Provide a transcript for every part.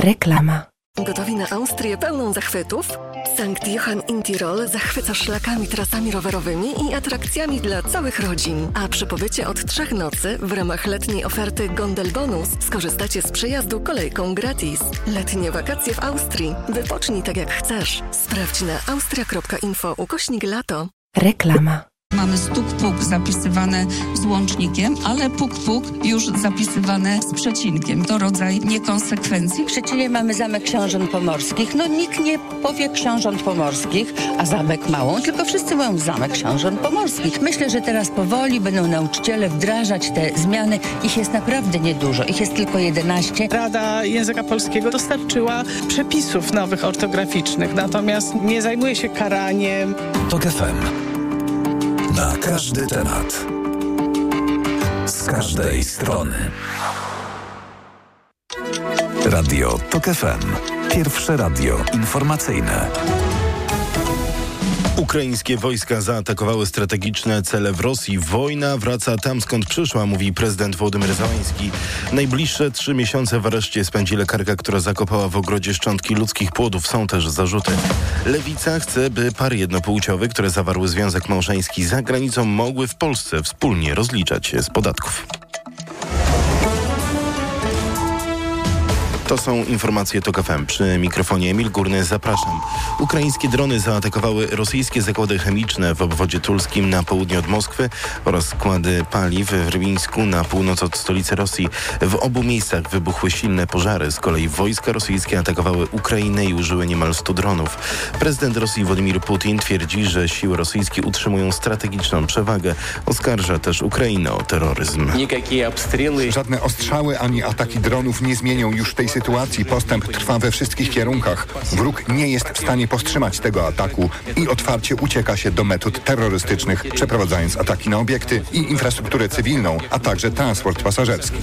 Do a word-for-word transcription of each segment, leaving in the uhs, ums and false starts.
Reklama. Gotowi na Austrię pełną zachwytów? Sankt Johann in Tirol zachwyca szlakami, trasami rowerowymi i atrakcjami dla całych rodzin. A przy pobycie od trzech nocy w ramach letniej oferty Gondel Bonus skorzystacie z przejazdu kolejką gratis. Letnie wakacje w Austrii. Wypocznij tak jak chcesz. Sprawdź na austria kropka info ukośnik lato. Reklama. Mamy stuk-puk zapisywane z łącznikiem, ale puk-puk już zapisywane z przecinkiem. To rodzaj niekonsekwencji. W Szczecinie mamy Zamek Książąt Pomorskich. No nikt nie powie Książąt Pomorskich, a Zamek Małą, tylko wszyscy mówią Zamek Książąt Pomorskich. Myślę, że teraz powoli będą nauczyciele wdrażać te zmiany. Ich jest naprawdę niedużo. Ich jest tylko jedenaście. Rada Języka Polskiego dostarczyła przepisów nowych ortograficznych, natomiast nie zajmuje się karaniem. TOK F M. Na każdy temat. Z każdej strony. Radio TOK F M. Pierwsze radio informacyjne. Ukraińskie wojska zaatakowały strategiczne cele w Rosji. Wojna wraca tam, skąd przyszła, mówi prezydent Wołodymyr Zełański. Najbliższe trzy miesiące w areszcie spędzi lekarka, która zakopała w ogrodzie szczątki ludzkich płodów. Są też zarzuty. Lewica chce, by pary jednopłciowe, które zawarły związek małżeński za granicą, mogły w Polsce wspólnie rozliczać się z podatków. To są informacje TOK F M. Przy mikrofonie Emil Górny, zapraszam. Ukraińskie drony zaatakowały rosyjskie zakłady chemiczne w obwodzie tulskim na południe od Moskwy oraz składy paliw w Rwińsku na północ od stolicy Rosji. W obu miejscach wybuchły silne pożary. Z kolei wojska rosyjskie atakowały Ukrainę i użyły niemal stu dronów. Prezydent Rosji Władimir Putin twierdzi, że siły rosyjskie utrzymują strategiczną przewagę. Oskarża też Ukrainę o terroryzm. Żadne ostrzały ani ataki dronów nie zmienią już tej sytuacji. Sytuacji postęp trwa we wszystkich kierunkach. Wróg nie jest w stanie powstrzymać tego ataku i otwarcie ucieka się do metod terrorystycznych, przeprowadzając ataki na obiekty i infrastrukturę cywilną, a także transport pasażerski.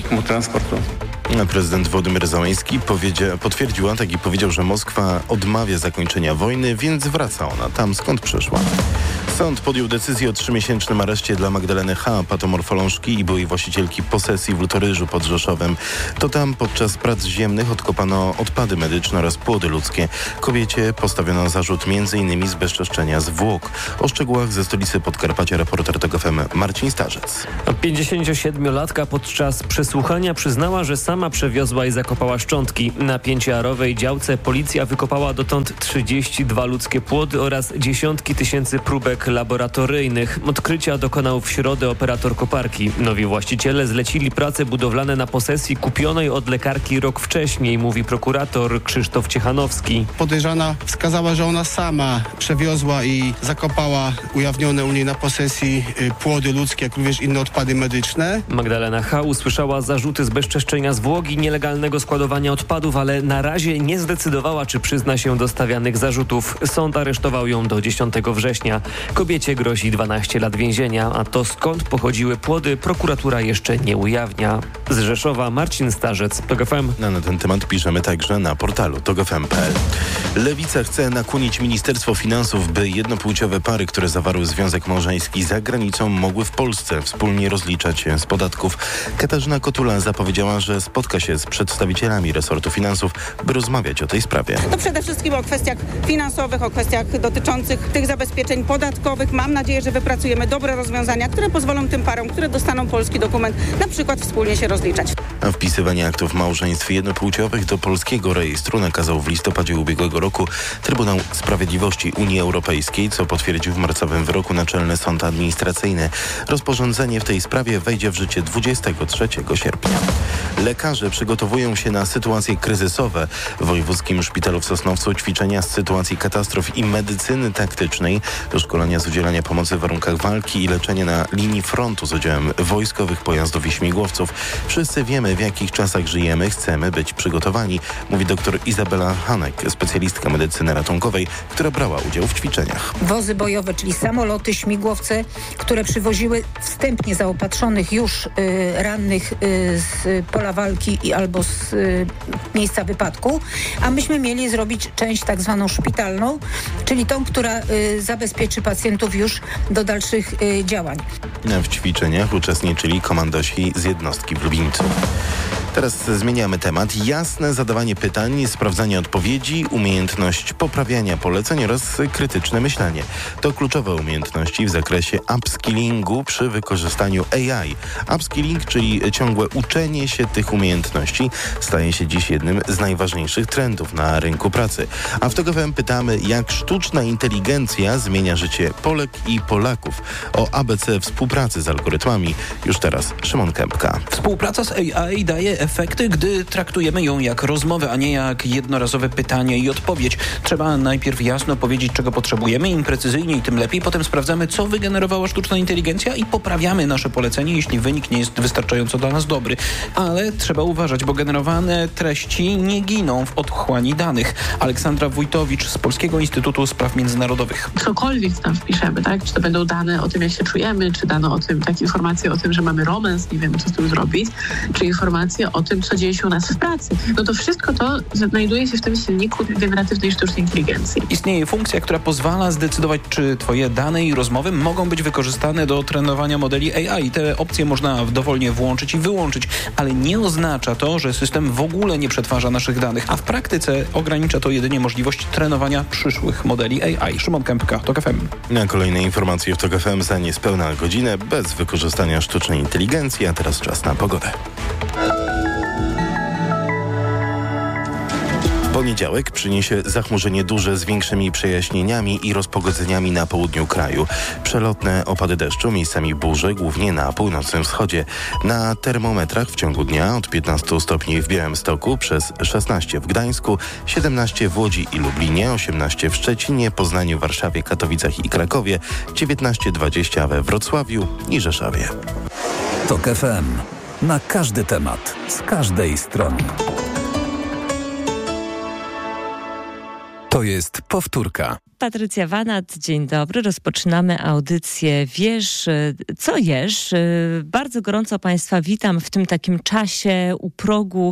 Prezydent Wołodymyr Zełański powiedzia, potwierdził atak i powiedział, że Moskwa odmawia zakończenia wojny, więc wraca ona tam, skąd przyszła. Sąd podjął decyzję o trzymiesięcznym areszcie dla Magdaleny H., patomorfolążki i byłej właścicielki posesji w Lutoryżu pod Rzeszowem. To tam podczas prac ziemnych odkopano odpady medyczne oraz płody ludzkie. Kobiecie postawiono zarzut między innymi zbezczeszczenia zwłok. O szczegółach ze stolicy Podkarpacia reporter TOK F M Marcin Starzec. pięćdziesięciosiedmiolatka podczas przesłuchania przyznała, że sama przewiozła i zakopała szczątki. Na pięcioarowej działce policja wykopała dotąd trzydzieści dwa ludzkie płody oraz dziesiątki tysięcy próbek laboratoryjnych. Odkrycia dokonał w środę operator koparki. Nowi właściciele zlecili prace budowlane na posesji kupionej od lekarki rok wcześniej, mówi prokurator Krzysztof Ciechanowski. Podejrzana wskazała, że ona sama przewiozła i zakopała ujawnione u niej na posesji płody ludzkie, jak również inne odpady medyczne. Magdalena H. usłyszała zarzuty zbezczeszczenia zwłok i nielegalnego składowania odpadów, ale na razie nie zdecydowała, czy przyzna się do stawianych zarzutów. Sąd aresztował ją do dziesiątego września. Kobiecie grozi dwanaście lat więzienia, a to skąd pochodziły płody, prokuratura jeszcze nie ujawnia. Z Rzeszowa Marcin Starzec, TOK F M. No, na ten temat piszemy także na portalu tok f m kropka p l. Lewica chce nakłonić Ministerstwo Finansów, by jednopłciowe pary, które zawarły związek małżeński za granicą, mogły w Polsce wspólnie rozliczać się z podatków. Katarzyna Kotula zapowiedziała, że spotka się z przedstawicielami resortu finansów, by rozmawiać o tej sprawie. To przede wszystkim o kwestiach finansowych, o kwestiach dotyczących tych zabezpieczeń podatkowych. Mam nadzieję, że wypracujemy dobre rozwiązania, które pozwolą tym parom, które dostaną polski dokument, na przykład wspólnie się rozliczać. A wpisywanie aktów małżeństw jednopłciowych do polskiego rejestru nakazał w listopadzie ubiegłego roku Trybunał Sprawiedliwości Unii Europejskiej, co potwierdził w marcowym wyroku Naczelny Sąd Administracyjny. Rozporządzenie w tej sprawie wejdzie w życie dwudziestego trzeciego sierpnia. Lekarze przygotowują się na sytuacje kryzysowe. W Wojewódzkim Szpitalu w Sosnowcu ćwiczenia z sytuacji katastrof i medycyny taktycznej, do szkolenia z udzielania pomocy w warunkach walki i leczenia na linii frontu z udziałem wojskowych pojazdów i śmigłowców. Wszyscy wiemy, w jakich czasach żyjemy, chcemy być przygotowani, mówi dr Izabela Hanek, specjalistka medycyny ratunkowej, która brała udział w ćwiczeniach. Wozy bojowe, czyli samoloty, śmigłowce, które przywoziły wstępnie zaopatrzonych już y, rannych y, z pola walki i albo z y, miejsca wypadku, a myśmy mieli zrobić część tak zwaną szpitalną, czyli tą, która y, zabezpieczy pacjentów już do dalszych y, działań. W ćwiczeniach uczestniczyli komandosi z jednostki w Lublińcu. Teraz zmieniamy temat. Jasne zadawanie pytań, sprawdzanie odpowiedzi, umiejętność poprawiania poleceń oraz krytyczne myślenie. To kluczowe umiejętności w zakresie upskillingu przy wykorzystaniu A I. Upskilling, czyli ciągłe uczenie się tych umiejętności, staje się dziś jednym z najważniejszych trendów na rynku pracy. A w Tok F M pytamy, jak sztuczna inteligencja zmienia życie Polek i Polaków. O A B C współpracy z algorytmami już teraz Szymon Kępka. Współpraca z A I daje efekty, gdy traktujemy ją jak rozmowę, a nie jak jednorazowe pytanie i odpowiedź. Trzeba najpierw jasno powiedzieć, czego potrzebujemy, im precyzyjniej, tym lepiej. Potem sprawdzamy, co wygenerowała sztuczna inteligencja i poprawiamy nasze polecenie, jeśli wynik nie jest wystarczająco dla nas dobry. Ale trzeba uważać, bo generowane treści nie giną w otchłani danych. Aleksandra Wójtowicz z Polskiego Instytutu Spraw Międzynarodowych. Cokolwiek tam wpiszemy, tak? Czy to będą dane o tym, jak się czujemy, czy dane o tym, tak, informacje o tym, że mamy romans, nie wiemy, co z tym zrobić, czy informacje o tym, co dzieje się u nas w pracy. No to wszystko to znajduje się w tym silniku generatywnej sztucznej inteligencji. Istnieje funkcja, która pozwala zdecydować, czy twoje dane i rozmowy mogą być wykorzystane do trenowania modeli A I. Te opcje można dowolnie włączyć i wyłączyć, ale nie oznacza to, że system w ogóle nie przetwarza naszych danych, a w praktyce ogranicza to jedynie możliwość trenowania przyszłych modeli A I. Szymon Kępka, Tok F M. Na kolejne informacje w Tok F M za niespełna godzinę bez wykorzystania sztucznej inteligencji, a teraz czas na pogodę. Poniedziałek przyniesie zachmurzenie duże z większymi przejaśnieniami i rozpogodzeniami na południu kraju. Przelotne opady deszczu, miejscami burze, głównie na północnym wschodzie. Na termometrach w ciągu dnia od piętnastu stopni w Białymstoku, przez szesnaście w Gdańsku, siedemnaście w Łodzi i Lublinie, osiemnaście w Szczecinie, Poznaniu, Warszawie, Katowicach i Krakowie, dziewiętnaście dwadzieścia we Wrocławiu i Rzeszowie. Tok F M. Na każdy temat, z każdej strony. To jest powtórka. Patrycja Wanat, dzień dobry. Rozpoczynamy audycję Wiesz, co jesz. Bardzo gorąco Państwa witam w tym takim czasie u progu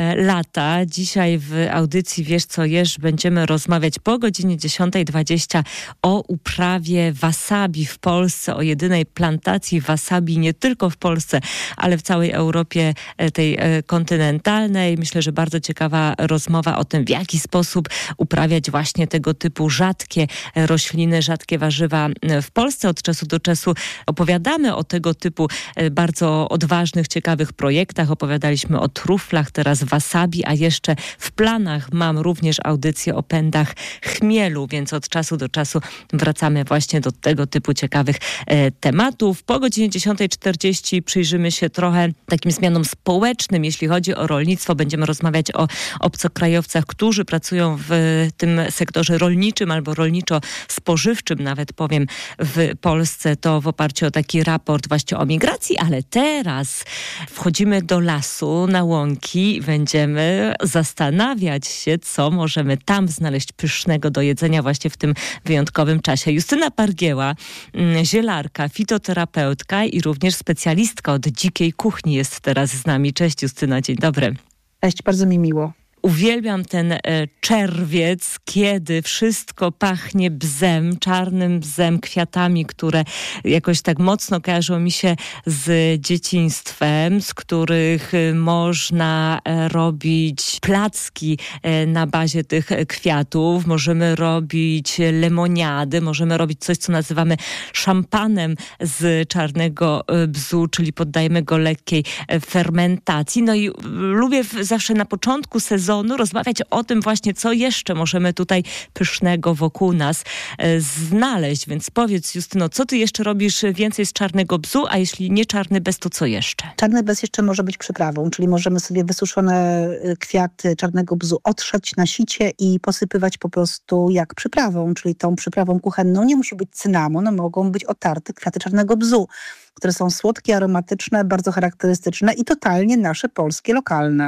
lata. Dzisiaj w audycji Wiesz, co jesz będziemy rozmawiać po godzinie dziesiątej dwadzieścia o uprawie wasabi w Polsce, o jedynej plantacji wasabi nie tylko w Polsce, ale w całej Europie tej kontynentalnej. Myślę, że bardzo ciekawa rozmowa o tym, w jaki sposób uprawiać właśnie tego typu rzadkie rośliny, rzadkie warzywa w Polsce. Od czasu do czasu opowiadamy o tego typu bardzo odważnych, ciekawych projektach. Opowiadaliśmy o truflach, teraz wasabi, a jeszcze w planach mam również audycję o pędach chmielu, więc od czasu do czasu wracamy właśnie do tego typu ciekawych e, tematów. Po godzinie dziesiątej czterdzieści przyjrzymy się trochę takim zmianom społecznym, jeśli chodzi o rolnictwo. Będziemy rozmawiać o obcokrajowcach, którzy pracują w tym sektorze rolniczym albo rolniczo-spożywczym, nawet powiem, w Polsce. To w oparciu o taki raport właśnie o migracji, ale teraz wchodzimy do lasu, na łąki i będziemy zastanawiać się, co możemy tam znaleźć pysznego do jedzenia właśnie w tym wyjątkowym czasie. Justyna Pargieła, zielarka, fitoterapeutka i również specjalistka od dzikiej kuchni jest teraz z nami. Cześć Justyna, dzień dobry. Cześć, bardzo mi miło. Uwielbiam ten e, czerwiec, kiedy wszystko pachnie bzem, czarnym bzem, kwiatami, które jakoś tak mocno kojarzą mi się z dzieciństwem, z których e, można e, robić placki e, na bazie tych kwiatów. Możemy robić lemoniady, możemy robić coś, co nazywamy szampanem z czarnego e, bzu, czyli poddajemy go lekkiej e, fermentacji. No i lubię w, zawsze na początku sezonu rozmawiać o tym właśnie, co jeszcze możemy tutaj pysznego wokół nas e, znaleźć. Więc powiedz, Justyno, co ty jeszcze robisz więcej z czarnego bzu, a jeśli nie czarny bez, to co jeszcze? Czarny bez jeszcze może być przyprawą, czyli możemy sobie wysuszone kwiaty czarnego bzu otrzeć na sicie i posypywać po prostu jak przyprawą, czyli tą przyprawą kuchenną. Nie musi być cynamon, mogą być otarte kwiaty czarnego bzu, które są słodkie, aromatyczne, bardzo charakterystyczne i totalnie nasze, polskie, lokalne.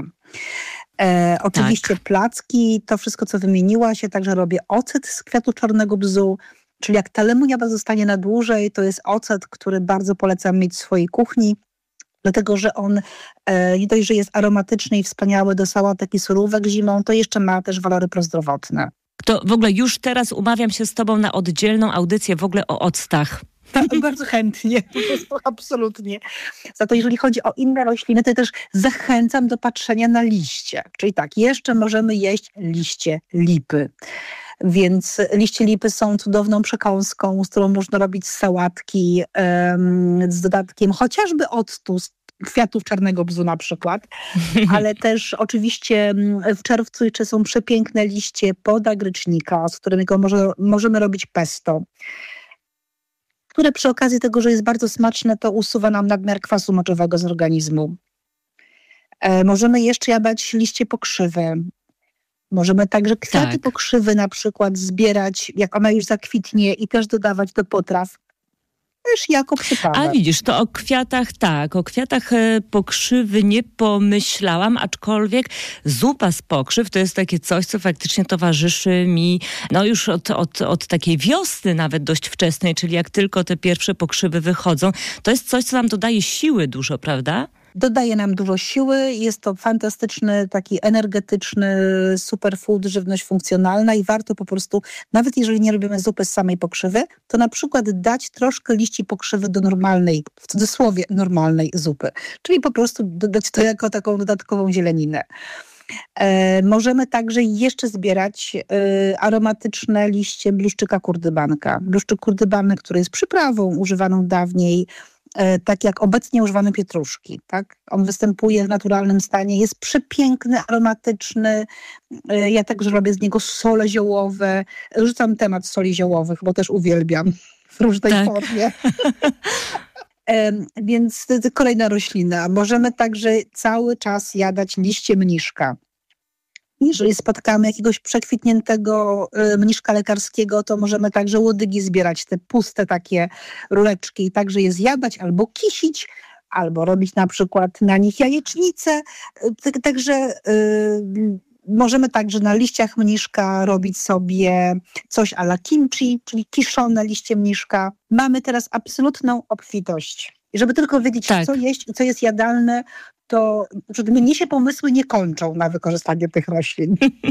E, oczywiście tak. Placki, to wszystko, co wymieniłaś, ja także robię ocet z kwiatu czarnego bzu, czyli jak ta lemoniada zostanie na dłużej, to jest ocet, który bardzo polecam mieć w swojej kuchni, dlatego że on e, nie dość, że jest aromatyczny i wspaniały do sałatek i surówek zimą, to jeszcze ma też walory prozdrowotne. To w ogóle już teraz umawiam się z tobą na oddzielną audycję w ogóle o octach. Tak, bardzo chętnie, po prostu absolutnie. Za to jeżeli chodzi o inne rośliny, to też zachęcam do patrzenia na liście. Czyli tak, jeszcze możemy jeść liście lipy. Więc liście lipy są cudowną przekąską, z którą można robić sałatki um, z dodatkiem chociażby octu, kwiatów czarnego bzu na przykład, ale też oczywiście w czerwcu jeszcze są przepiękne liście podagrycznika, z którymi może, możemy robić pesto, które przy okazji tego, że jest bardzo smaczne, to usuwa nam nadmiar kwasu moczowego z organizmu. E, możemy jeszcze jadać liście pokrzywy. Możemy także kwiaty tak. pokrzywy na przykład zbierać, jak ona już zakwitnie i też dodawać do potraw. Też jako przyprawę. A widzisz, to o kwiatach tak, o kwiatach e, pokrzywy nie pomyślałam, aczkolwiek zupa z pokrzyw to jest takie coś, co faktycznie towarzyszy mi no już od, od, od takiej wiosny nawet dość wczesnej, czyli jak tylko te pierwsze pokrzywy wychodzą. To jest coś, co nam dodaje siły dużo, prawda? Dodaje nam dużo siły, jest to fantastyczny, taki energetyczny superfood, żywność funkcjonalna i warto po prostu, nawet jeżeli nie robimy zupy z samej pokrzywy, to na przykład dać troszkę liści pokrzywy do normalnej, w cudzysłowie normalnej zupy. Czyli po prostu dodać to jako taką dodatkową zieleninę. E, możemy także jeszcze zbierać e, aromatyczne liście bluszczyka kurdybanka. Bluszczyk kurdybany, który jest przyprawą używaną dawniej, tak jak obecnie używamy pietruszki. Tak? On występuje w naturalnym stanie, jest przepiękny, aromatyczny. Ja także robię z niego sole ziołowe. Rzucam temat soli ziołowych, bo też uwielbiam w różnej tak. formie. Więc kolejna roślina. Możemy także cały czas jadać liście mniszka. Jeżeli spotkamy jakiegoś przekwitniętego mniszka lekarskiego, to możemy także łodygi zbierać, te puste takie rureczki i także je zjadać albo kisić, albo robić na przykład na nich jajecznicę. Także yy, możemy także na liściach mniszka robić sobie coś a la kimchi, czyli kiszone liście mniszka. Mamy teraz absolutną obfitość. I żeby tylko wiedzieć, tak. co jeść i co jest jadalne, to mnie się pomysły nie kończą na wykorzystanie tych roślin.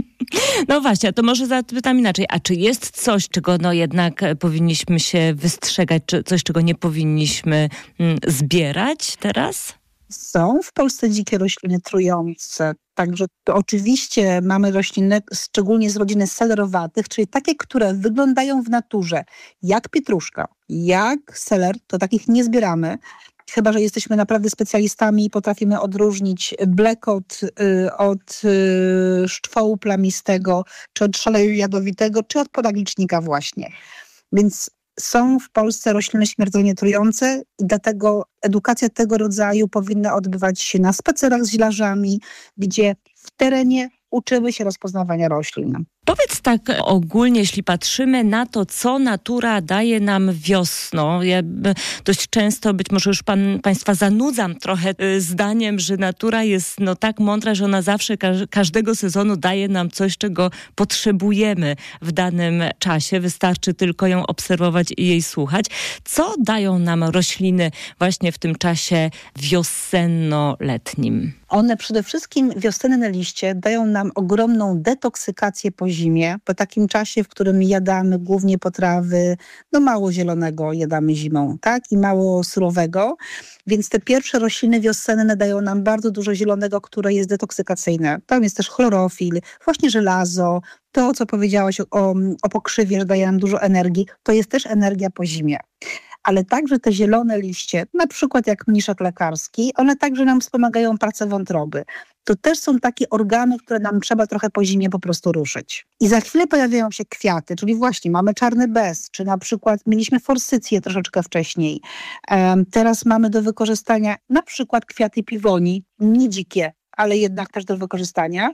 No właśnie, to może zapytam inaczej. A czy jest coś, czego no jednak powinniśmy się wystrzegać, czy coś, czego nie powinniśmy mm, zbierać teraz? Są w Polsce dzikie rośliny trujące. Także to oczywiście mamy rośliny, szczególnie z rodziny selerowatych, czyli takie, które wyglądają w naturze jak pietruszka, jak seler, to takich nie zbieramy. Chyba że jesteśmy naprawdę specjalistami i potrafimy odróżnić blekot y, od y, szczwołu plamistego, czy od szaleju jadowitego, czy od podaglicznika właśnie. Więc są w Polsce rośliny śmiertelnie trujące i dlatego edukacja tego rodzaju powinna odbywać się na spacerach z zielarzami, gdzie w terenie uczymy się rozpoznawania roślin. Powiedz tak ogólnie, jeśli patrzymy na to, co natura daje nam wiosną. Ja dość często, być może już pan, państwa zanudzam trochę zdaniem, że natura jest no tak mądra, że ona zawsze ka- każdego sezonu daje nam coś, czego potrzebujemy w danym czasie. Wystarczy tylko ją obserwować i jej słuchać. Co dają nam rośliny właśnie w tym czasie wiosenno-letnim? One przede wszystkim, wiosenne liście, dają nam ogromną detoksykację po zimie, po takim czasie, w którym jadamy głównie potrawy, no mało zielonego jadamy zimą, tak? I mało surowego. Więc te pierwsze rośliny wiosenne dają nam bardzo dużo zielonego, które jest detoksykacyjne. Tam jest też chlorofil, właśnie żelazo, to, co powiedziałaś o, o pokrzywie, że daje nam dużo energii, to jest też energia po zimie. Ale także te zielone liście, na przykład jak mniszek lekarski, one także nam wspomagają pracę wątroby. To też są takie organy, które nam trzeba trochę po zimie po prostu ruszyć. I za chwilę pojawiają się kwiaty, czyli właśnie mamy czarny bez, czy na przykład mieliśmy forsycję troszeczkę wcześniej. Um, teraz mamy do wykorzystania na przykład kwiaty piwoni, nie dzikie, ale jednak też do wykorzystania.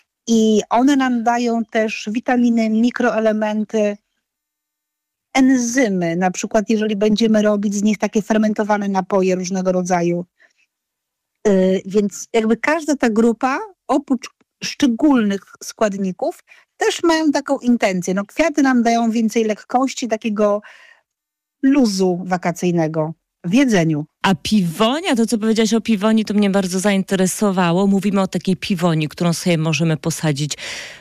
I one nam dają też witaminy, mikroelementy, enzymy, na przykład jeżeli będziemy robić z nich takie fermentowane napoje różnego rodzaju. Yy, więc jakby każda ta grupa, oprócz szczególnych składników, też mają taką intencję. No, kwiaty nam dają więcej lekkości, takiego luzu wakacyjnego. w jedzeniu. A piwonia, to co powiedziałaś o piwoni, to mnie bardzo zainteresowało. Mówimy o takiej piwoni, którą sobie możemy posadzić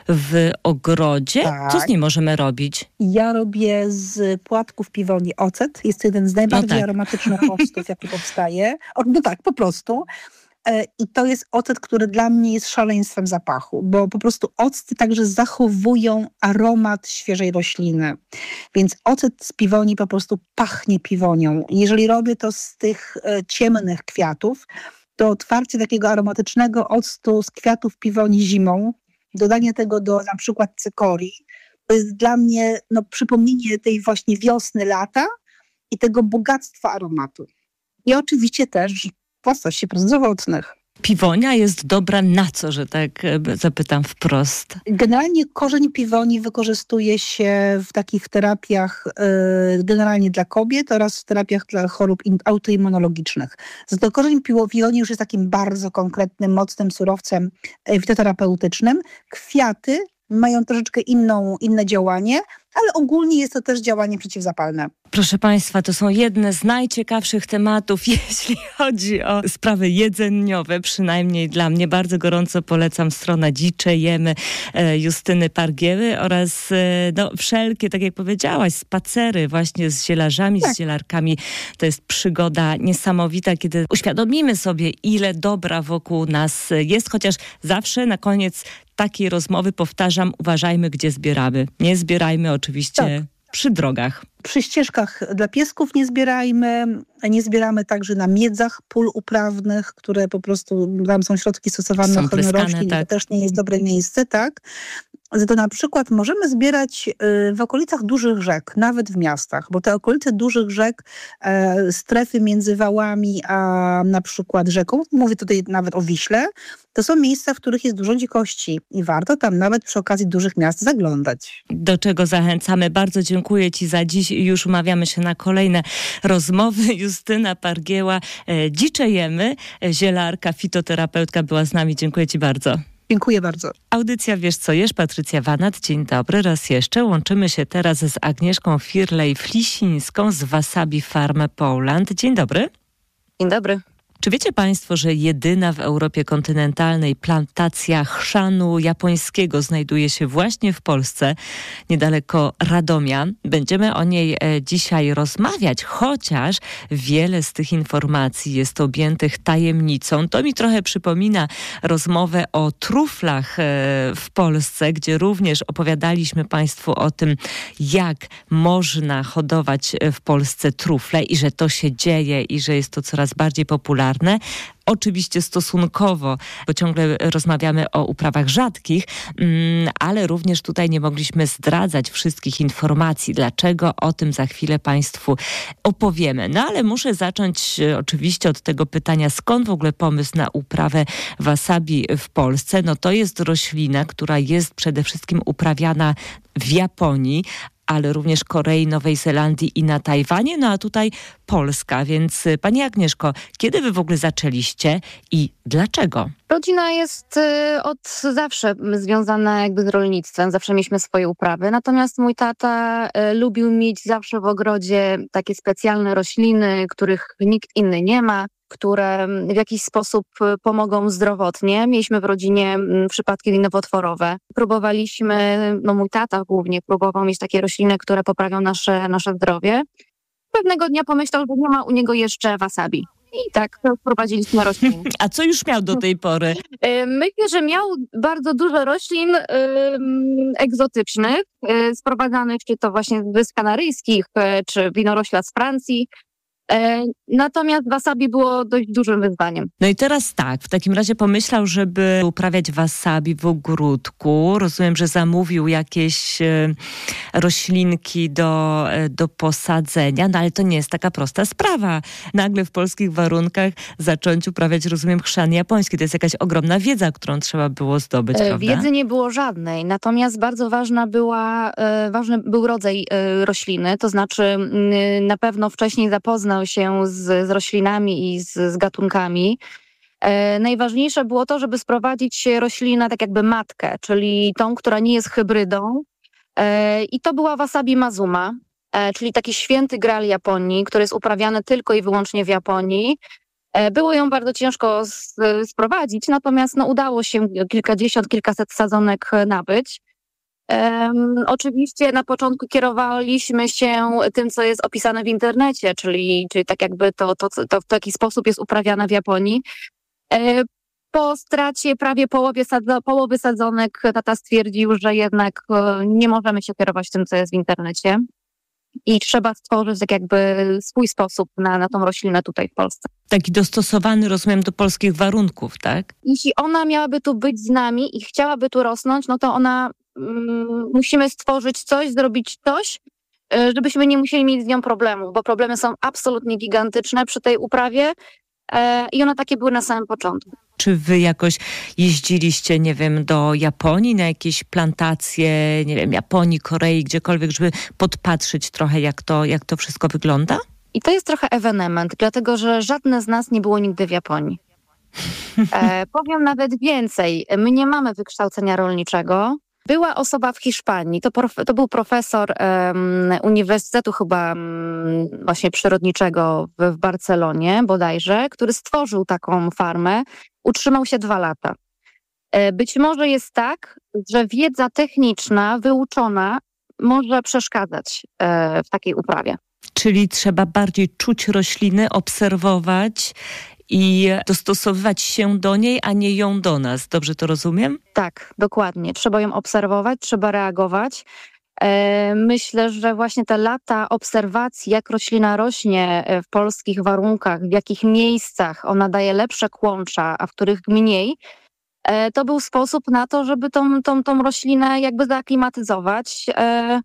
w ogrodzie. Tak. Co z niej możemy robić? Ja robię z płatków piwoni ocet. Jest to jeden z najbardziej no tak. aromatycznych octów, jaki powstaje. O, no tak, po prostu. I to jest ocet, który dla mnie jest szaleństwem zapachu, bo po prostu octy także zachowują aromat świeżej rośliny. Więc ocet z piwoni po prostu pachnie piwonią. Jeżeli robię to z tych e, ciemnych kwiatów, to otwarcie takiego aromatycznego octu z kwiatów piwoni zimą, dodanie tego do na przykład cykorii, to jest dla mnie no, przypomnienie tej właśnie wiosny, lata i tego bogactwa aromatu. I oczywiście też własności prozdrowotnych. Piwonia jest dobra na co, że tak zapytam wprost? Generalnie korzeń piwoni wykorzystuje się w takich terapiach yy, generalnie dla kobiet oraz w terapiach dla chorób autoimmunologicznych. Za to korzeń piwoni już jest takim bardzo konkretnym, mocnym surowcem fitoterapeutycznym. Kwiaty mają troszeczkę inną, inne działanie, ale ogólnie jest to też działanie przeciwzapalne. Proszę Państwa, to są jedne z najciekawszych tematów, jeśli chodzi o sprawy jedzeniowe, przynajmniej dla mnie. Bardzo gorąco polecam stronę Dziczejemy Justyny Pargieły oraz no, wszelkie, tak jak powiedziałaś, spacery właśnie z zielarzami, tak. z zielarkami. To jest przygoda niesamowita, kiedy uświadomimy sobie, ile dobra wokół nas jest, chociaż zawsze na koniec takiej rozmowy powtarzam, uważajmy, gdzie zbieramy. Nie zbierajmy oczywiście tak. przy drogach. Przy ścieżkach dla piesków nie zbierajmy, nie zbieramy także na miedzach pól uprawnych, które po prostu, tam są środki stosowane na ochronę roślin, tak. to też nie jest dobre miejsce, tak? Za to na przykład możemy zbierać w okolicach dużych rzek, nawet w miastach, bo te okolice dużych rzek, strefy między wałami a na przykład rzeką, mówię tutaj nawet o Wiśle, to są miejsca, w których jest dużo dzikości i warto tam nawet przy okazji dużych miast zaglądać. Do czego zachęcamy. Bardzo dziękuję Ci za dziś i już umawiamy się na kolejne rozmowy. Justyna Pargieła, Dziczejemy, zielarka, fitoterapeutka była z nami. Dziękuję Ci bardzo. Dziękuję bardzo. Audycja Wiesz co jesz, Patrycja Wanat. Dzień dobry. Raz jeszcze łączymy się teraz z Agnieszką Firlej-Flisińską z Wasabi Farm Poland. Dzień dobry. Dzień dobry. Czy wiecie Państwo, że jedyna w Europie kontynentalnej plantacja chrzanu japońskiego znajduje się właśnie w Polsce, niedaleko Radomia? Będziemy o niej e, dzisiaj rozmawiać, chociaż wiele z tych informacji jest objętych tajemnicą. To mi trochę przypomina rozmowę o truflach e, w Polsce, gdzie również opowiadaliśmy Państwu o tym, jak można hodować w Polsce trufle i że to się dzieje i że jest to coraz bardziej popularne. Oczywiście stosunkowo, bo ciągle rozmawiamy o uprawach rzadkich, ale również tutaj nie mogliśmy zdradzać wszystkich informacji. Dlaczego? O tym za chwilę Państwu opowiemy. No ale muszę zacząć oczywiście od tego pytania, skąd w ogóle pomysł na uprawę wasabi w Polsce? No to jest roślina, która jest przede wszystkim uprawiana w Japonii, ale również Korei, Nowej Zelandii i na Tajwanie, no a tutaj Polska. Więc Pani Agnieszko, kiedy Wy w ogóle zaczęliście i dlaczego? Rodzina jest y, od zawsze związana jakby z rolnictwem, zawsze mieliśmy swoje uprawy, natomiast mój tata y, lubił mieć zawsze w ogrodzie takie specjalne rośliny, których nikt inny nie ma, które w jakiś sposób pomogą zdrowotnie. Mieliśmy w rodzinie przypadki nowotworowe. Próbowaliśmy, no mój tata głównie próbował mieć takie rośliny, które poprawią nasze, nasze zdrowie. Pewnego dnia pomyślał, że nie ma u niego jeszcze wasabi. I tak wprowadziliśmy rośliny. A co już miał do tej pory? Myślę, że miał bardzo dużo roślin y, egzotycznych, y, sprowadzanych czy to właśnie z Wysp Kanaryjskich, y, czy winorośla z Francji. Natomiast wasabi było dość dużym wyzwaniem. No i teraz tak, w takim razie pomyślał, żeby uprawiać wasabi w ogródku. Rozumiem, że zamówił jakieś e, roślinki do, e, do posadzenia, no ale to nie jest taka prosta sprawa. Nagle w polskich warunkach zacząć uprawiać, rozumiem, chrzan japoński. To jest jakaś ogromna wiedza, którą trzeba było zdobyć, e, prawda? Wiedzy nie było żadnej, natomiast bardzo ważna była, e, ważny był rodzaj e, rośliny, to znaczy m, na pewno wcześniej zapoznał się z, z roślinami i z, z gatunkami. E, najważniejsze było to, żeby sprowadzić roślinę tak jakby matkę, czyli tą, która nie jest hybrydą. E, I to była wasabi mazuma. czyli taki święty graal Japonii, który jest uprawiany tylko i wyłącznie w Japonii. Było ją bardzo ciężko sprowadzić, natomiast no, udało się kilkadziesiąt, kilkaset sadzonek nabyć. Um, oczywiście na początku kierowaliśmy się tym, co jest opisane w internecie, czyli, czyli tak jakby to, to, to w taki sposób jest uprawiane w Japonii. E, po stracie prawie połowy, sadzo- połowy sadzonek tata stwierdził, że jednak e, nie możemy się kierować tym, co jest w internecie i trzeba stworzyć tak jakby swój sposób na, na tą roślinę tutaj w Polsce. Taki dostosowany, rozumiem, do polskich warunków, tak? Jeśli ona miałaby tu być z nami i chciałaby tu rosnąć, no to ona mm, musimy stworzyć coś, zrobić coś, żebyśmy nie musieli mieć z nią problemów, bo problemy są absolutnie gigantyczne przy tej uprawie e, i one takie były na samym początku. Czy wy jakoś jeździliście, nie wiem, do Japonii, na jakieś plantacje, nie wiem, Japonii, Korei, gdziekolwiek, żeby podpatrzeć trochę, jak to, jak to wszystko wygląda? I to jest trochę ewenement, dlatego że żadne z nas nie było nigdy w Japonii. E, powiem nawet więcej. My nie mamy wykształcenia rolniczego. Była osoba w Hiszpanii, to, prof, to był profesor um, Uniwersytetu chyba um, właśnie przyrodniczego w, w Barcelonie bodajże, który stworzył taką farmę, utrzymał się dwa lata. E, być może jest tak, że wiedza techniczna, wyuczona może przeszkadzać e, w takiej uprawie. Czyli trzeba bardziej czuć rośliny, obserwować i dostosowywać się do niej, a nie ją do nas. Dobrze to rozumiem? Tak, dokładnie. Trzeba ją obserwować, trzeba reagować. E, myślę, że właśnie te lata obserwacji, jak roślina rośnie w polskich warunkach, w jakich miejscach ona daje lepsze kłącza, a w których mniej, e, to był sposób na to, żeby tą, tą, tą roślinę jakby zaaklimatyzować e,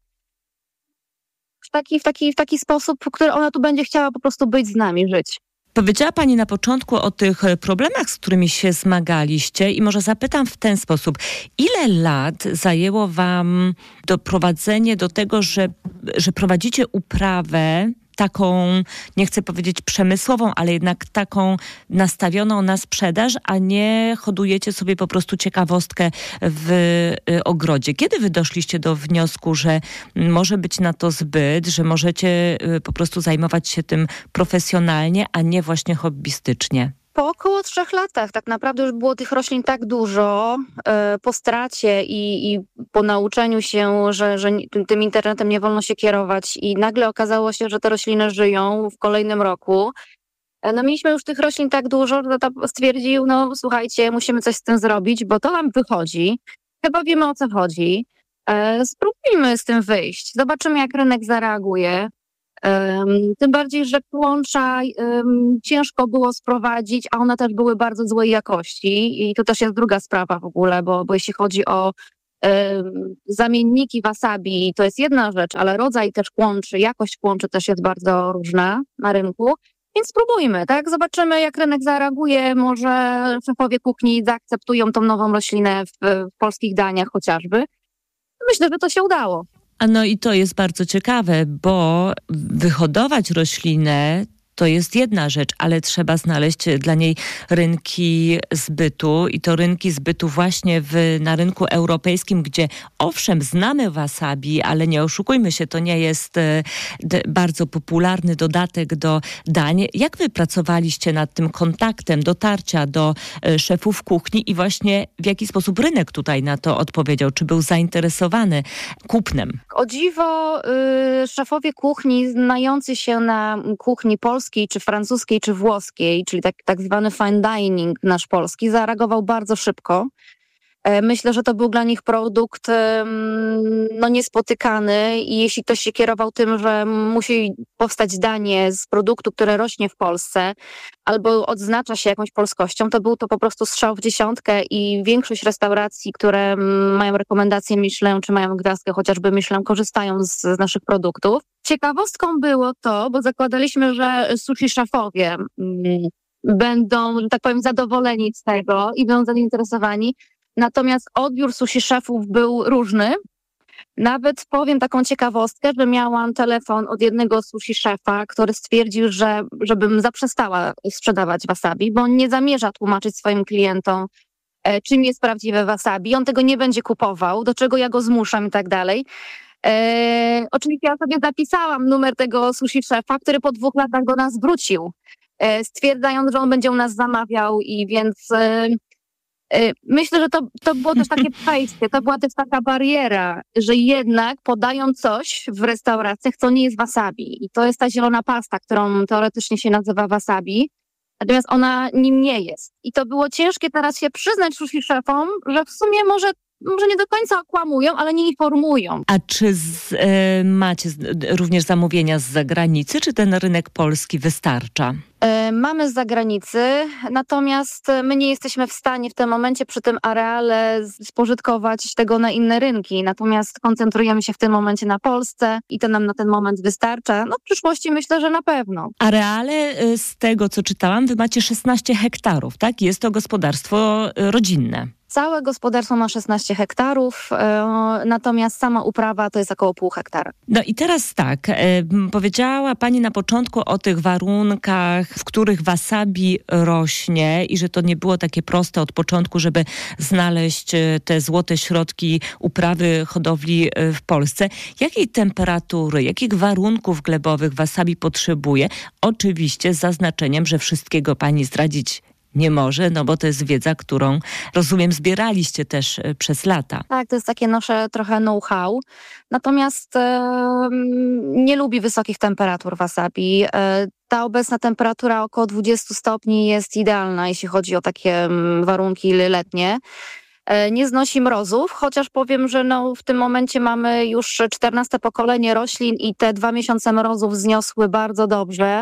w taki, w, taki, w taki sposób, w który ona tu będzie chciała po prostu być z nami, żyć. Powiedziała pani na początku o tych problemach, z którymi się zmagaliście i może zapytam w ten sposób. Ile lat zajęło wam doprowadzenie do tego, że, że prowadzicie uprawę taką, nie chcę powiedzieć przemysłową, ale jednak taką nastawioną na sprzedaż, a nie hodujecie sobie po prostu ciekawostkę w y, ogrodzie. Kiedy wy doszliście do wniosku, że może być na to zbyt, że możecie y, po prostu zajmować się tym profesjonalnie, a nie właśnie hobbystycznie? Po około trzech latach tak naprawdę już było tych roślin tak dużo, e, po stracie i, i po nauczeniu się, że, że tym internetem nie wolno się kierować i nagle okazało się, że te rośliny żyją w kolejnym roku. E, no mieliśmy już tych roślin tak dużo, że tata stwierdził, no słuchajcie, musimy coś z tym zrobić, bo to nam wychodzi. Chyba wiemy, o co chodzi. E, spróbujmy z tym wyjść. Zobaczymy, jak rynek zareaguje. Um, tym bardziej, że kłącza um, ciężko było sprowadzić, a one też były bardzo złej jakości i to też jest druga sprawa w ogóle, bo, bo jeśli chodzi o um, zamienniki wasabi, to jest jedna rzecz, ale rodzaj też kłączy, jakość kłączy też jest bardzo różna na rynku, więc spróbujmy, tak? Zobaczymy, jak rynek zareaguje, może szefowie kuchni zaakceptują tą nową roślinę w, w polskich daniach chociażby. Myślę, że to się udało. A no i to jest bardzo ciekawe, bo wyhodować roślinę to jest jedna rzecz, ale trzeba znaleźć dla niej rynki zbytu i to rynki zbytu właśnie w, na rynku europejskim, gdzie owszem, znamy wasabi, ale nie oszukujmy się, to nie jest e, d, bardzo popularny dodatek do dań. Jak wy pracowaliście nad tym kontaktem, dotarcia do e, szefów kuchni i właśnie w jaki sposób rynek tutaj na to odpowiedział? Czy był zainteresowany kupnem? O dziwo y, szefowie kuchni znający się na kuchni polskiej, czy francuskiej, czy włoskiej, czyli tak, tak zwany fine dining nasz polski, zareagował bardzo szybko. Myślę, że to był dla nich produkt no, niespotykany i jeśli ktoś się kierował tym, że musi powstać danie z produktu, które rośnie w Polsce albo odznacza się jakąś polskością, to był to po prostu strzał w dziesiątkę i większość restauracji, które mają rekomendacje Michelin, czy mają gwiazdkę chociażby Michelin, korzystają z, z naszych produktów. Ciekawostką było to, bo zakładaliśmy, że sushi szefowie mm, będą, że tak powiem, zadowoleni z tego i będą zainteresowani. Natomiast odbiór sushi szefów był różny. Nawet powiem taką ciekawostkę, że miałam telefon od jednego sushi szefa, który stwierdził, że żebym zaprzestała sprzedawać wasabi, bo on nie zamierza tłumaczyć swoim klientom, czym jest prawdziwe wasabi. On tego nie będzie kupował, do czego ja go zmuszam i tak dalej. E, oczywiście ja sobie zapisałam numer tego sushi szefa, który po dwóch latach do nas wrócił, e, stwierdzając, że on będzie u nas zamawiał i więc e, e, myślę, że to, to było też takie przejście, to była też taka bariera, że jednak podają coś w restauracjach, co nie jest wasabi i to jest ta zielona pasta, którą teoretycznie się nazywa wasabi, natomiast ona nim nie jest. I to było ciężkie teraz się przyznać sushi szefom, że w sumie może może nie do końca okłamują, ale nie informują. A czy z, e, macie z, również zamówienia z zagranicy, czy ten rynek polski wystarcza? E, mamy z zagranicy, natomiast my nie jesteśmy w stanie w tym momencie przy tym areale spożytkować tego na inne rynki. Natomiast koncentrujemy się w tym momencie na Polsce i to nam na ten moment wystarcza. No w przyszłości myślę, że na pewno. Areale, z tego co czytałam, wy macie szesnaście hektarów, tak? Jest to gospodarstwo rodzinne. Całe gospodarstwo ma szesnaście hektarów, e, natomiast sama uprawa to jest około pół hektara. No i teraz tak, e, powiedziała Pani na początku o tych warunkach, w których wasabi rośnie i że to nie było takie proste od początku, żeby znaleźć te złote środki uprawy hodowli w Polsce. Jakiej temperatury, jakich warunków glebowych wasabi potrzebuje? Oczywiście z zaznaczeniem, że wszystkiego Pani zdradzić nie może, no bo to jest wiedza, którą, rozumiem, zbieraliście też przez lata. Tak, to jest takie nasze trochę know-how. Natomiast e, nie lubi wysokich temperatur wasabi. E, ta obecna temperatura około dwadzieścia stopni jest idealna, jeśli chodzi o takie warunki letnie. E, nie znosi mrozów, chociaż powiem, że no, w tym momencie mamy już czternaste pokolenie roślin i te dwa miesiące mrozów zniosły bardzo dobrze.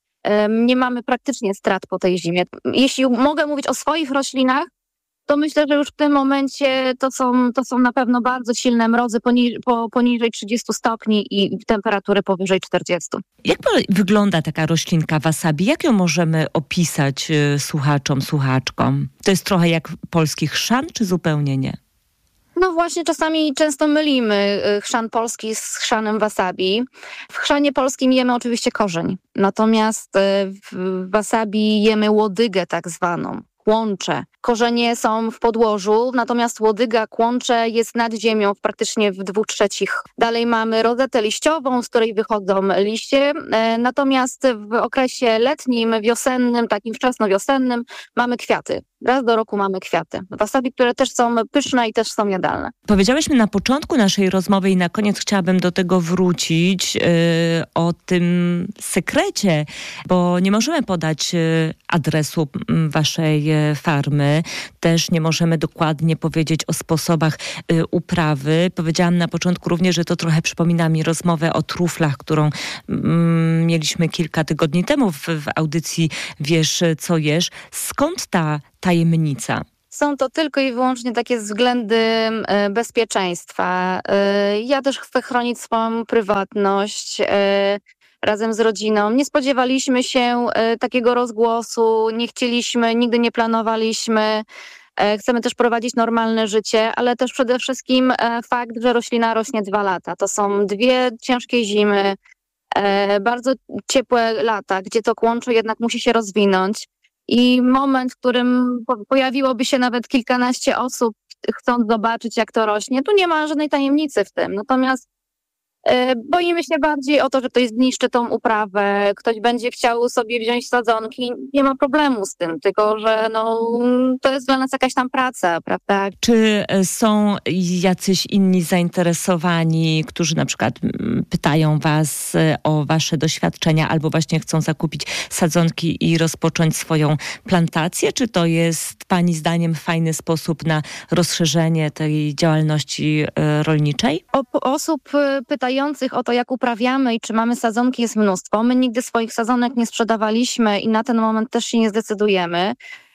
Nie mamy praktycznie strat po tej zimie. Jeśli mogę mówić o swoich roślinach, to myślę, że już w tym momencie to są, to są na pewno bardzo silne mrozy poniżej, po, poniżej trzydziestu stopni i temperatury powyżej czterdziestu. Jak wygląda taka roślinka wasabi? Jak ją możemy opisać słuchaczom, słuchaczkom? To jest trochę jak polski chrzan, czy zupełnie nie? No właśnie, czasami często mylimy chrzan polski z chrzanem wasabi. W chrzanie polskim jemy oczywiście korzeń, natomiast w wasabi jemy łodygę tak zwaną, kłącze. Korzenie są w podłożu, natomiast łodyga, kłącze jest nad ziemią praktycznie w dwóch trzecich. Dalej mamy rozetę liściową, z której wychodzą liście, natomiast w okresie letnim, wiosennym, takim wczesnowiosennym mamy kwiaty. Raz do roku mamy kwiaty. Wasabi, które też są pyszne i też są jadalne. Powiedziałyśmy na początku naszej rozmowy i na koniec chciałabym do tego wrócić, yy, o tym sekrecie, bo nie możemy podać yy, adresu yy, waszej yy, farmy. Też nie możemy dokładnie powiedzieć o sposobach yy, uprawy. Powiedziałam na początku również, że to trochę przypomina mi rozmowę o truflach, którą yy, mieliśmy kilka tygodni temu w, w audycji Wiesz co jesz. Skąd ta tajemnica? Są to tylko i wyłącznie takie względy bezpieczeństwa. Ja też chcę chronić swoją prywatność razem z rodziną. Nie spodziewaliśmy się takiego rozgłosu, nie chcieliśmy, nigdy nie planowaliśmy. Chcemy też prowadzić normalne życie, ale też przede wszystkim fakt, że roślina rośnie dwa lata. To są dwie ciężkie zimy, bardzo ciepłe lata, gdzie to kłącze jednak musi się rozwinąć. I moment, w którym pojawiłoby się nawet kilkanaście osób, chcąc zobaczyć, jak to rośnie, tu nie ma żadnej tajemnicy w tym. Natomiast e, boimy się bardziej o to, że ktoś zniszczy tą uprawę, ktoś będzie chciał sobie wziąć sadzonki. Nie ma problemu z tym, tylko że no, to jest dla nas jakaś tam praca, prawda? Czy są jacyś inni zainteresowani, którzy na przykład pytają was o wasze doświadczenia albo właśnie chcą zakupić sadzonki i rozpocząć swoją plantację? Czy to jest pani zdaniem fajny sposób na rozszerzenie tej działalności rolniczej? O, osób pytających o to, jak uprawiamy i czy mamy sadzonki, jest mnóstwo. My nigdy swoich sadzonek nie sprzedawaliśmy i na ten moment też się nie zdecydujemy.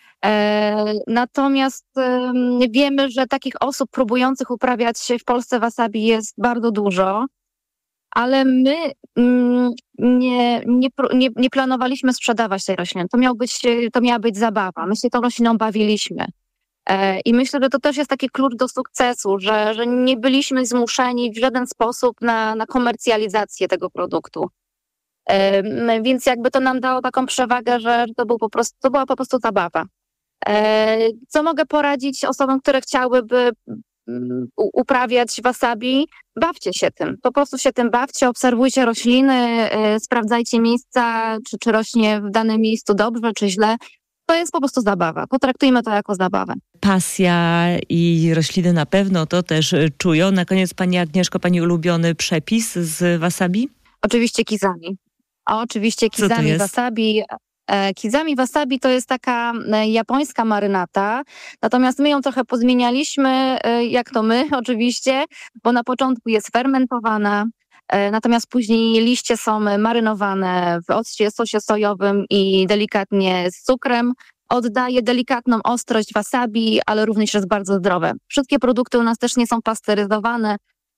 E, natomiast e, wiemy, że takich osób próbujących uprawiać w Polsce wasabi jest bardzo dużo, ale my mm, nie, nie, nie, nie planowaliśmy sprzedawać tej rośliny. To, miał być, to miała być zabawa. My się tą rośliną bawiliśmy. E, I myślę, że to też jest taki klucz do sukcesu, że, że nie byliśmy zmuszeni w żaden sposób na, na komercjalizację tego produktu. E, więc jakby to nam dało taką przewagę, że to, był po prostu, to była po prostu zabawa. E, co mogę poradzić osobom, które chciałyby uprawiać wasabi, bawcie się tym. Po prostu się tym bawcie, obserwujcie rośliny, sprawdzajcie miejsca, czy, czy rośnie w danym miejscu dobrze, czy źle. To jest po prostu zabawa. Potraktujmy to jako zabawę. Pasja i rośliny na pewno to też czują. Na koniec, pani Agnieszko, pani ulubiony przepis z wasabi? Oczywiście kizami. Oczywiście kizami wasabi. Kizami wasabi to jest taka japońska marynata, natomiast my ją trochę pozmienialiśmy, jak to my oczywiście, bo na początku jest fermentowana, natomiast później liście są marynowane w occie, sosie sojowym i delikatnie z cukrem. Oddaje delikatną ostrość wasabi, ale również jest bardzo zdrowe. Wszystkie produkty u nas też nie są pasteryzowane,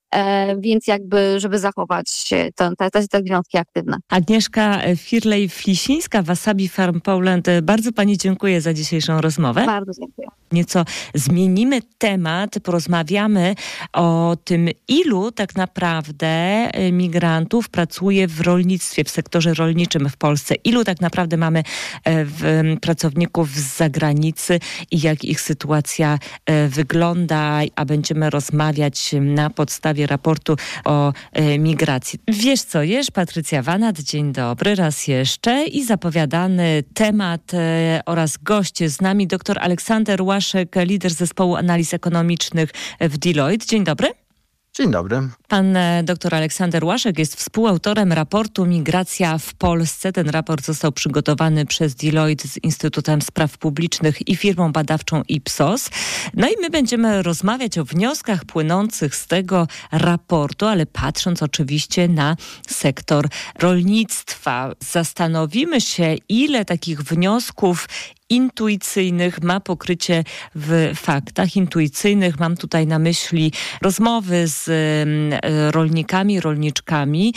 E, więc jakby, żeby zachować te, te, te, te związki aktywne. Agnieszka Firlej-Flisińska, Wasabi Farm Poland. Bardzo pani dziękuję za dzisiejszą rozmowę. Bardzo dziękuję. Nieco zmienimy temat, porozmawiamy o tym, ilu tak naprawdę migrantów pracuje w rolnictwie, w sektorze rolniczym w Polsce. Ilu tak naprawdę mamy w, pracowników z zagranicy i jak ich sytuacja wygląda, a będziemy rozmawiać na podstawie raportu o e, migracji. Wiesz co jesz? Patrycja Wanat, dzień dobry raz jeszcze i zapowiadany temat e, oraz goście z nami dr Aleksander Łaszek, lider zespołu analiz ekonomicznych w Deloitte. Dzień dobry. Dzień dobry. Pan dr Aleksander Łaszek jest współautorem raportu Migracja w Polsce. Ten raport został przygotowany przez Deloitte z Instytutem Spraw Publicznych i firmą badawczą Ipsos. No i my będziemy rozmawiać o wnioskach płynących z tego raportu, ale patrząc oczywiście na sektor rolnictwa. Zastanowimy się, ile takich wniosków intuicyjnych ma pokrycie w faktach. Intuicyjnych mam tutaj na myśli rozmowy z rolnikami, rolniczkami,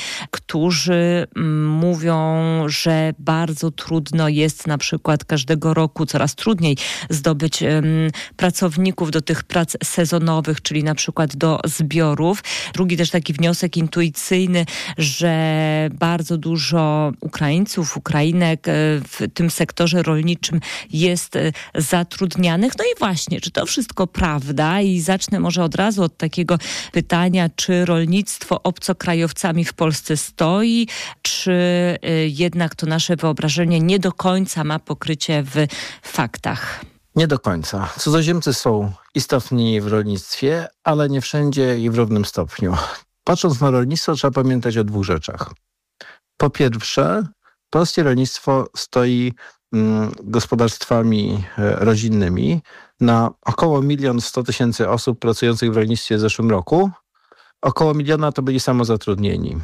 którzy mówią, że bardzo trudno jest na przykład każdego roku, coraz trudniej zdobyć pracowników do tych prac sezonowych, czyli na przykład do zbiorów. Drugi też taki wniosek intuicyjny, że bardzo dużo Ukraińców, Ukrainek w tym sektorze rolniczym jest zatrudnianych. No i właśnie, czy to wszystko prawda? I zacznę może od razu od takiego pytania, czy rolnictwo obcokrajowcami w Polsce stoi, czy jednak to nasze wyobrażenie nie do końca ma pokrycie w faktach? Nie do końca. Cudzoziemcy są istotni w rolnictwie, ale nie wszędzie i w równym stopniu. Patrząc na rolnictwo, trzeba pamiętać o dwóch rzeczach. Po pierwsze, polskie rolnictwo stoi gospodarstwami rodzinnymi na około milion sto tysięcy osób pracujących w rolnictwie w zeszłym roku. Około miliona to byli samozatrudnieni.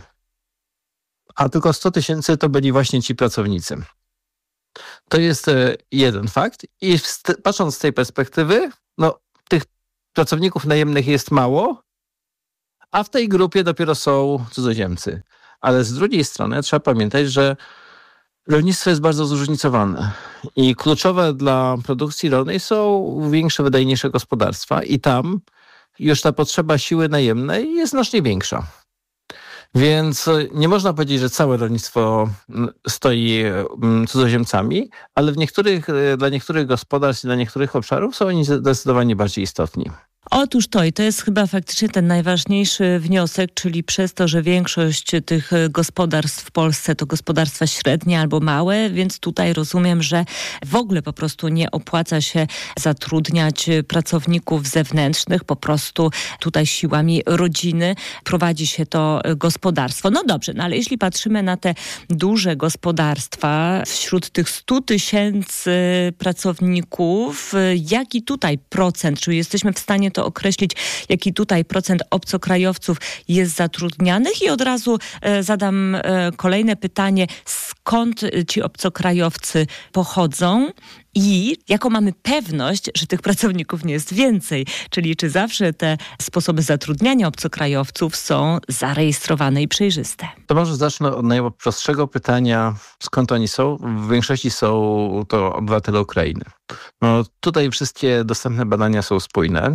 A tylko sto tysięcy to byli właśnie ci pracownicy. To jest jeden fakt. I patrząc z tej perspektywy, no, tych pracowników najemnych jest mało, a w tej grupie dopiero są cudzoziemcy. Ale z drugiej strony trzeba pamiętać, że rolnictwo jest bardzo zróżnicowane i kluczowe dla produkcji rolnej są większe, wydajniejsze gospodarstwa i tam już ta potrzeba siły najemnej jest znacznie większa. Więc nie można powiedzieć, że całe rolnictwo stoi cudzoziemcami, ale w niektórych, dla niektórych gospodarstw i dla niektórych obszarów są oni zdecydowanie bardziej istotni. Otóż to i to jest chyba faktycznie ten najważniejszy wniosek, czyli przez to, że większość tych gospodarstw w Polsce to gospodarstwa średnie albo małe, więc tutaj rozumiem, że w ogóle po prostu nie opłaca się zatrudniać pracowników zewnętrznych, po prostu tutaj siłami rodziny prowadzi się to gospodarstwo. No dobrze, no ale jeśli patrzymy na te duże gospodarstwa, wśród tych stu tysięcy pracowników, jaki tutaj procent, czy jesteśmy w stanie to określić, jaki tutaj procent obcokrajowców jest zatrudnianych? I od razu e, zadam e, kolejne pytanie, skąd ci obcokrajowcy pochodzą i jaką mamy pewność, że tych pracowników nie jest więcej? Czyli czy zawsze te sposoby zatrudniania obcokrajowców są zarejestrowane i przejrzyste? To może zacznę od najprostszego pytania, skąd oni są. W większości są to obywatele Ukrainy. No, tutaj wszystkie dostępne badania są spójne.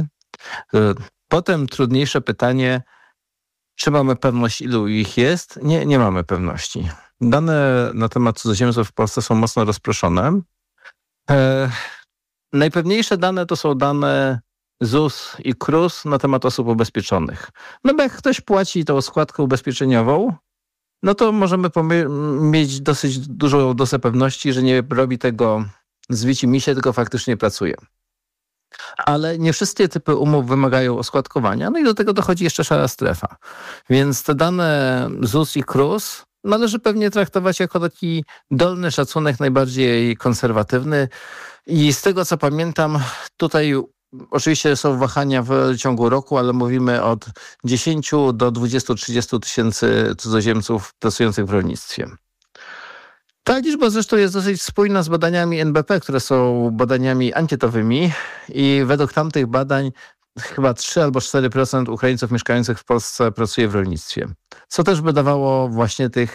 Potem trudniejsze pytanie, czy mamy pewność, ilu ich jest? Nie, nie mamy pewności. Dane na temat cudzoziemców w Polsce są mocno rozproszone. E, najpewniejsze dane to są dane Z U S i K R U S na temat osób ubezpieczonych. No bo jak ktoś płaci tą składkę ubezpieczeniową, no to możemy pomy- mieć dosyć dużą dozę pewności, że nie robi tego z wici-misie, tylko faktycznie pracuje. Ale nie wszystkie typy umów wymagają oskładkowania, no i do tego dochodzi jeszcze szara strefa. Więc te dane Z U S i K R U S należy pewnie traktować jako taki dolny szacunek, najbardziej konserwatywny. I z tego, co pamiętam, tutaj oczywiście są wahania w ciągu roku, ale mówimy od dziesięciu do dwudziestu do trzydziestu tysięcy cudzoziemców pracujących w rolnictwie. Ta liczba zresztą jest dosyć spójna z badaniami N B P, które są badaniami ankietowymi i według tamtych badań chyba trzy albo cztery procent Ukraińców mieszkających w Polsce pracuje w rolnictwie. Co też by dawało właśnie tych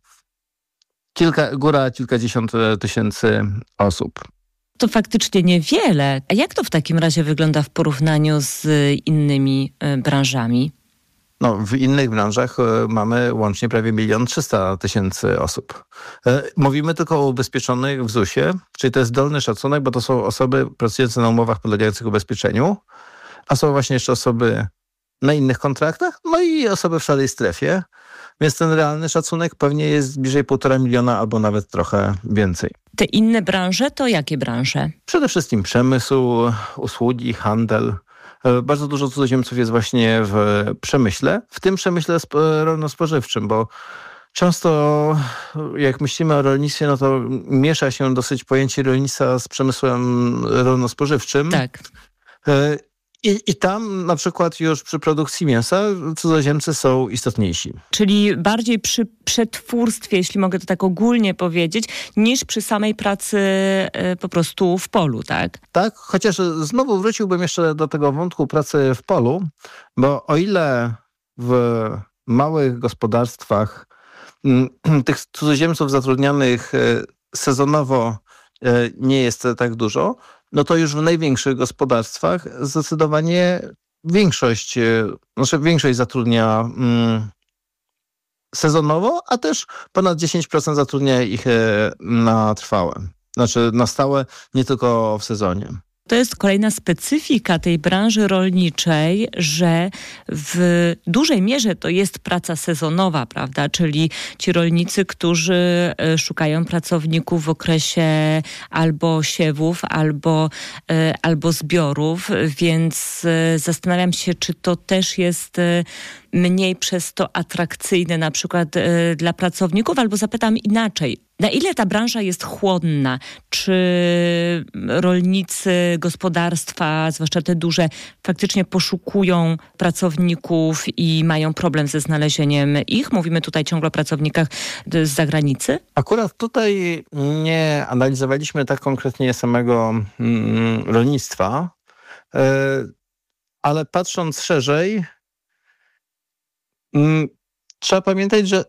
kilka, góra kilkadziesiąt tysięcy osób. To faktycznie niewiele. A jak to w takim razie wygląda w porównaniu z innymi branżami? No, w innych branżach mamy łącznie prawie milion trzysta tysięcy osób. Mówimy tylko o ubezpieczonych w Z U S-ie, czyli to jest dolny szacunek, bo to są osoby pracujące na umowach podlegających ubezpieczeniu, a są właśnie jeszcze osoby na innych kontraktach, no i osoby w szarej strefie, więc ten realny szacunek pewnie jest bliżej półtora miliona albo nawet trochę więcej. Te inne branże to jakie branże? Przede wszystkim przemysł, usługi, handel. Bardzo dużo cudzoziemców jest właśnie w przemyśle, w tym przemyśle rolno-spożywczym, bo często jak myślimy o rolnictwie, no to miesza się dosyć pojęcie rolnictwa z przemysłem rolno-spożywczym. Tak. I, I tam na przykład już przy produkcji mięsa cudzoziemcy są istotniejsi. Czyli bardziej przy przetwórstwie, jeśli mogę to tak ogólnie powiedzieć, niż przy samej pracy y, po prostu w polu, tak? Tak, chociaż znowu wróciłbym jeszcze do tego wątku pracy w polu, bo o ile w małych gospodarstwach y, tych cudzoziemców zatrudnianych y, sezonowo y, nie jest tak dużo, no to już w największych gospodarstwach zdecydowanie większość, znaczy większość zatrudnia mm, sezonowo, a też ponad dziesięć procent zatrudnia ich na trwałe. Znaczy na stałe, nie tylko w sezonie. To jest kolejna specyfika tej branży rolniczej, że w dużej mierze to jest praca sezonowa, prawda? Czyli ci rolnicy, którzy szukają pracowników w okresie albo siewów, albo, albo zbiorów, więc zastanawiam się, czy to też jest mniej przez to atrakcyjne na przykład y, dla pracowników, albo zapytam inaczej. Na ile ta branża jest chłonna? Czy rolnicy, gospodarstwa, zwłaszcza te duże, faktycznie poszukują pracowników i mają problem ze znalezieniem ich? Mówimy tutaj ciągle o pracownikach z zagranicy? Akurat tutaj nie analizowaliśmy tak konkretnie samego mm, rolnictwa, yy, ale patrząc szerzej, Trzeba pamiętać, że